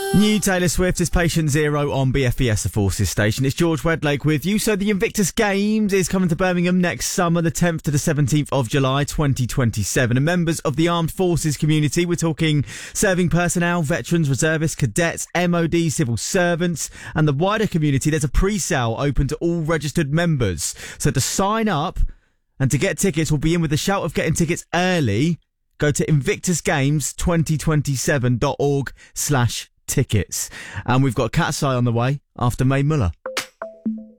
New Taylor Swift is Patient Zero on BFBS, the Forces station. It's George Wedlake with you. So the Invictus Games is coming to Birmingham next summer, the 10th to the 17th of July 2027. And members of the armed forces community, we're talking serving personnel, veterans, reservists, cadets, MOD, civil servants, and the wider community, there's a pre-sale open to all registered members. So to sign up and to get tickets, we'll be in with the shout of getting tickets early. Go to invictusgames2027.org/tickets. And we've got Cat's Eye on the way after Mae Muller.